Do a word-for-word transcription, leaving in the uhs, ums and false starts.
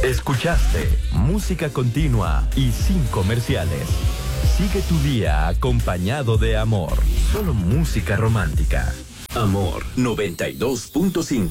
Escuchaste música continua y sin comerciales. Sigue tu día acompañado de amor. Solo música romántica. Amor noventa y dos punto cinco.